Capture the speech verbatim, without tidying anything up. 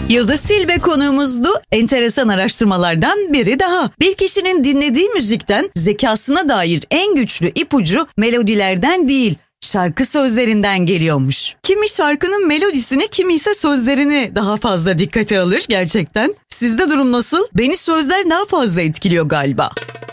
Yıldız Tilbe konuğumuzdu. Enteresan araştırmalardan biri daha. Bir kişinin dinlediği müzikten zekasına dair en güçlü ipucu melodilerden değil, şarkı sözlerinden geliyormuş. Kimi şarkının melodisini, kimi ise sözlerini daha fazla dikkate alır gerçekten. Sizde durum nasıl? Beni sözler daha fazla etkiliyor galiba.